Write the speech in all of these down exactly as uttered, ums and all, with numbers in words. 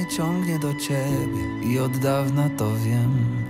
ciągnie do ciebie i od dawna to wiem.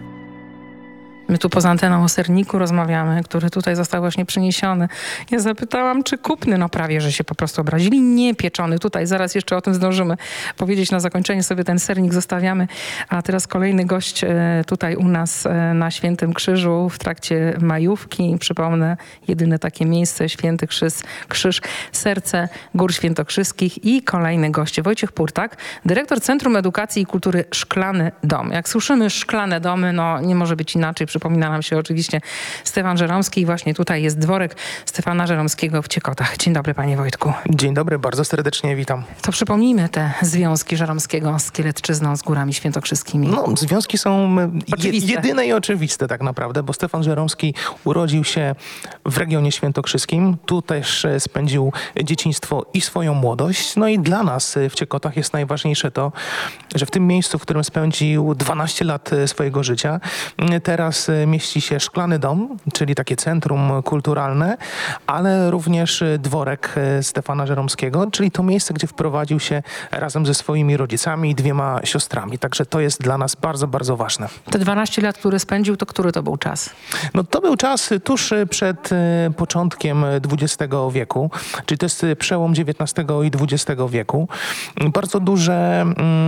My tu poza anteną o serniku rozmawiamy, który tutaj został właśnie przyniesiony. Ja zapytałam, czy kupny, no prawie, że się po prostu obrazili. Nie pieczony. Tutaj zaraz jeszcze o tym zdążymy powiedzieć. Na zakończenie sobie ten sernik zostawiamy. A teraz kolejny gość tutaj u nas na Świętym Krzyżu w trakcie majówki. Przypomnę, jedyne takie miejsce, Święty Krzyż, Krzyż, serce Gór Świętokrzyskich. I kolejny gość, Wojciech Purtak, dyrektor Centrum Edukacji i Kultury Szklany Dom. Jak słyszymy szklane domy, no nie może być inaczej. Przypomina nam się oczywiście Stefan Żeromski i właśnie tutaj jest dworek Stefana Żeromskiego w Ciekotach. Dzień dobry, panie Wojtku. Dzień dobry, bardzo serdecznie witam. To przypomnijmy te związki Żeromskiego z Kielecczyzną, z Górami Świętokrzyskimi. No, związki są je, jedyne i oczywiste tak naprawdę, bo Stefan Żeromski urodził się w regionie świętokrzyskim. Tu też spędził dzieciństwo i swoją młodość. No i dla nas w Ciekotach jest najważniejsze to, że w tym miejscu, w którym spędził dwanaście lat swojego życia, teraz mieści się Szklany Dom, czyli takie centrum kulturalne, ale również dworek Stefana Żeromskiego, czyli to miejsce, gdzie wprowadził się razem ze swoimi rodzicami i dwiema siostrami. Także to jest dla nas bardzo, bardzo ważne. Te dwanaście lat, które spędził, to który to był czas? No to był czas tuż przed początkiem dwudziestego wieku, czyli to jest przełom dziewiętnastego i dwudziestego wieku. Bardzo duże,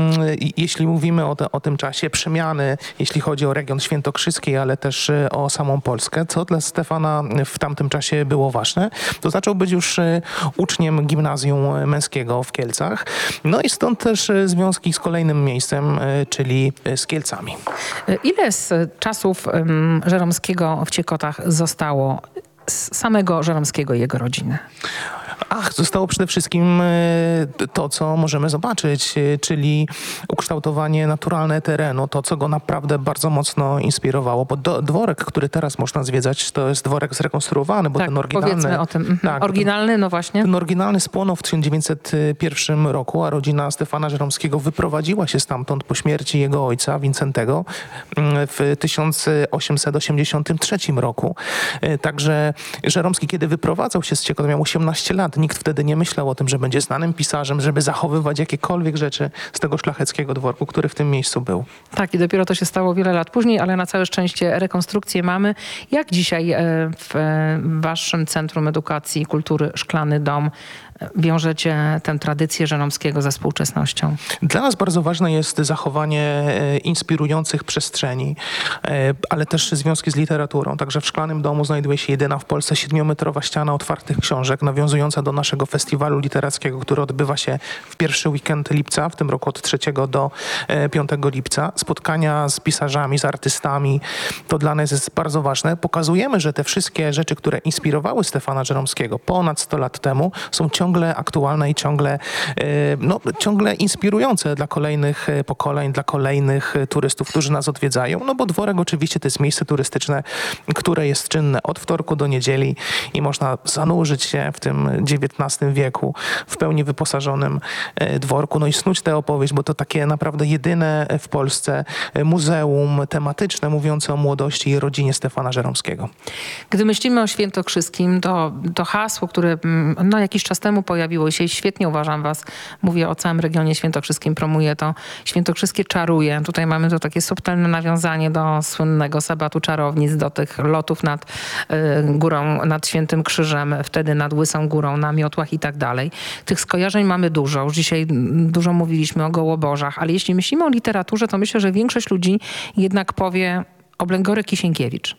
jeśli mówimy o, te, o tym czasie, przemiany, jeśli chodzi o region świętokrzyski, ale też o samą Polskę, co dla Stefana w tamtym czasie było ważne. To zaczął być już uczniem gimnazjum męskiego w Kielcach. No i stąd też związki z kolejnym miejscem, czyli z Kielcami. Ile z czasów um, Żeromskiego w Ciekotach zostało z samego Żeromskiego i jego rodziny? Ach, zostało przede wszystkim to, co możemy zobaczyć, czyli ukształtowanie naturalne terenu, to, co go naprawdę bardzo mocno inspirowało, bo do, dworek, który teraz można zwiedzać, to jest dworek zrekonstruowany, bo tak, ten oryginalny... powiedzmy o tym. Tak, oryginalny, no właśnie. Ten oryginalny spłonął w tysiąc dziewięćset pierwszym roku, a rodzina Stefana Żeromskiego wyprowadziła się stamtąd po śmierci jego ojca, Wincentego, w tysiąc osiemset osiemdziesiątym trzecim roku. Także Żeromski, kiedy wyprowadzał się z Ciekot, miał osiemnaście lat. Nikt wtedy nie myślał o tym, że będzie znanym pisarzem, żeby zachowywać jakiekolwiek rzeczy z tego szlacheckiego dworku, który w tym miejscu był. Tak, i dopiero to się stało wiele lat później, ale na całe szczęście rekonstrukcję mamy. Jak dzisiaj w waszym Centrum Edukacji i Kultury Szklany Dom wiążecie tę tradycję Żeromskiego ze współczesnością? Dla nas bardzo ważne jest zachowanie inspirujących przestrzeni, ale też związki z literaturą. Także w Szklanym Domu znajduje się jedyna w Polsce siedmiometrowa ściana otwartych książek, nawiązująca do naszego festiwalu literackiego, który odbywa się w pierwszy weekend lipca, w tym roku od trzeciego do piątego lipca. Spotkania z pisarzami, z artystami, to dla nas jest bardzo ważne. Pokazujemy, że te wszystkie rzeczy, które inspirowały Stefana Żeromskiego ponad sto lat temu, są ciągle ciągle aktualne i ciągle, no, ciągle inspirujące dla kolejnych pokoleń, dla kolejnych turystów, którzy nas odwiedzają. No bo dworek oczywiście to jest miejsce turystyczne, które jest czynne od wtorku do niedzieli i można zanurzyć się w tym dziewiętnastym wieku w pełni wyposażonym dworku. No i snuć tę opowieść, bo to takie naprawdę jedyne w Polsce muzeum tematyczne mówiące o młodości i rodzinie Stefana Żeromskiego. Gdy myślimy o Świętokrzyskim, to, to hasło, które no, jakiś czas temu pojawiło się i świetnie uważam was, mówię o całym regionie świętokrzyskim, promuję to. Świętokrzyskie czaruje. Tutaj mamy to takie subtelne nawiązanie do słynnego sabatu czarownic, do tych lotów nad y, górą, nad Świętym Krzyżem, wtedy nad Łysą Górą, na miotłach i tak dalej. Tych skojarzeń mamy dużo. Już dzisiaj dużo mówiliśmy o Gołobożach, ale jeśli myślimy o literaturze, to myślę, że większość ludzi jednak powie Oblęgory Kisienkiewicz.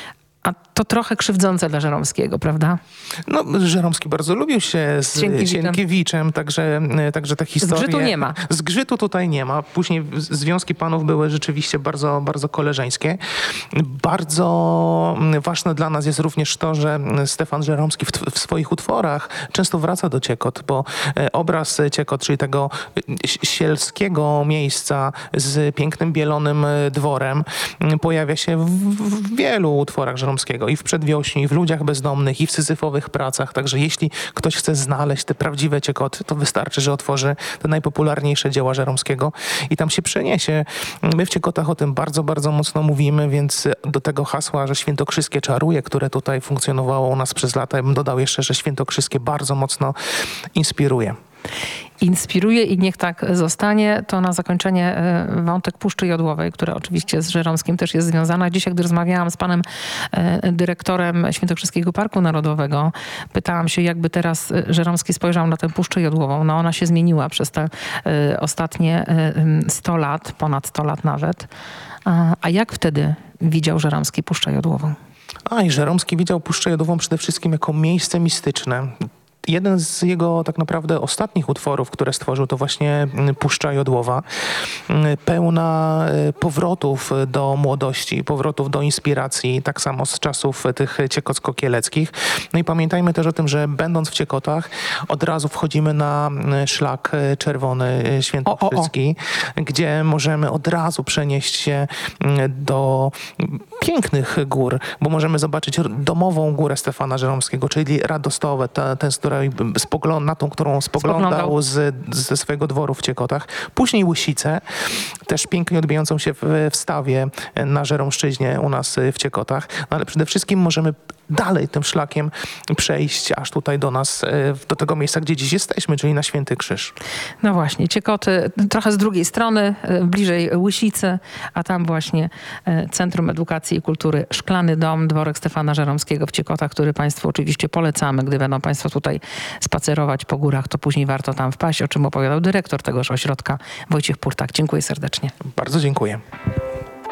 A to trochę krzywdzące dla Żeromskiego, prawda? No, Żeromski bardzo lubił się z Sienkiewiczem, Sienkiewiczem także, także ta historia... Zgrzytu nie ma. Zgrzytu tutaj nie ma. Później związki panów były rzeczywiście bardzo, bardzo koleżeńskie. Bardzo ważne dla nas jest również to, że Stefan Żeromski w, w swoich utworach często wraca do Ciekot, bo obraz Ciekot, czyli tego sielskiego miejsca z pięknym bielonym dworem, pojawia się w, w wielu utworach Żeromskiego. I w Przedwiośniu, i w Ludziach bezdomnych, i w Syzyfowych pracach. Także jeśli ktoś chce znaleźć te prawdziwe Ciekoty, to wystarczy, że otworzy te najpopularniejsze dzieła Żeromskiego i tam się przeniesie. My w Ciekotach o tym bardzo, bardzo mocno mówimy, więc do tego hasła, że Świętokrzyskie czaruje, które tutaj funkcjonowało u nas przez lata, ja bym dodał jeszcze, że Świętokrzyskie bardzo mocno inspiruje. inspiruje i niech tak zostanie. To na zakończenie e, wątek Puszczy Jodłowej, która oczywiście z Żeromskim też jest związana. Dzisiaj, gdy rozmawiałam z panem e, dyrektorem Świętokrzyskiego Parku Narodowego, pytałam się, jakby teraz Żeromski spojrzał na tę Puszczę Jodłową. No ona się zmieniła przez te e, ostatnie e, sto lat, ponad sto lat nawet. A, a jak wtedy widział Żeromski Puszczę Jodłową? A i Żeromski widział Puszczę Jodłową przede wszystkim jako miejsce mistyczne. Jeden z jego tak naprawdę ostatnich utworów, które stworzył, to właśnie Puszcza Jodłowa. Pełna powrotów do młodości, powrotów do inspiracji, tak samo z czasów tych ciekocko-kieleckich. No i pamiętajmy też o tym, że będąc w Ciekotach, od razu wchodzimy na szlak czerwony świętokrzyski, o, o, o. gdzie możemy od razu przenieść się do pięknych gór, bo możemy zobaczyć domową górę Stefana Żeromskiego, czyli Radostowe, ta, ten, z której spogląd, na tą, którą spoglądał, spoglądał. Z, ze swojego dworu w Ciekotach. Później Łysicę, też pięknie odbijającą się w, w stawie na Żeromszczyźnie u nas w Ciekotach. No ale przede wszystkim możemy dalej tym szlakiem przejść aż tutaj do nas, do tego miejsca, gdzie dziś jesteśmy, czyli na Święty Krzyż. No właśnie, Ciekoty trochę z drugiej strony, bliżej Łysicy, a tam właśnie Centrum Edukacji i Kultury Szklany Dom, dworek Stefana Żeromskiego w Ciekotach, który Państwu oczywiście polecamy. Gdy będą Państwo tutaj spacerować po górach, to później warto tam wpaść, o czym opowiadał dyrektor tegoż ośrodka Wojciech Purtak. Dziękuję serdecznie. Bardzo dziękuję.